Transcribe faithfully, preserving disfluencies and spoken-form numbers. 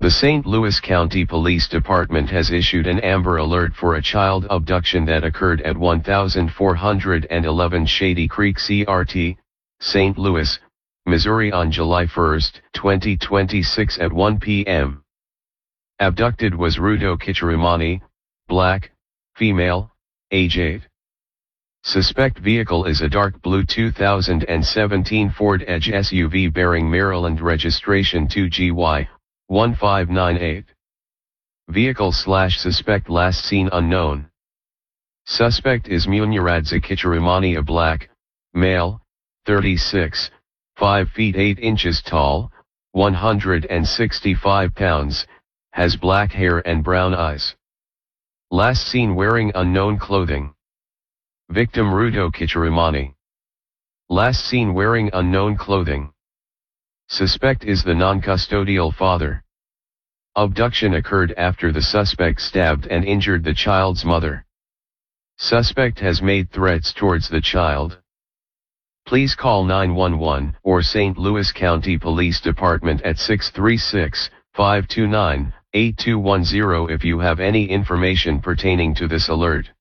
The Saint Louis County Police Department has issued an Amber Alert for a child abduction that occurred at fourteen eleven Shady Creek C R T, Saint Louis, Missouri on July first, twenty twenty-six at one p m Abducted was Ruto Kichirimani, black, female, age eight. Suspect vehicle is a dark blue two thousand seventeen Ford Edge S U V bearing Maryland registration two G Y one five nine eight. Vehicle slash suspect last seen unknown. Suspect is Muniradza Kichirimani, a black, male, thirty-six, five feet eight inches tall, one hundred sixty-five pounds, has black hair and brown eyes. Last seen wearing unknown clothing. Victim Ruto Kichirimani. Last seen wearing unknown clothing. Suspect is the non-custodial father. Abduction occurred after the suspect stabbed and injured the child's mother. Suspect has made threats towards the child. Please call nine one one or Saint Louis County Police Department at six three six, five two nine, eight two one zero if you have any information pertaining to this alert.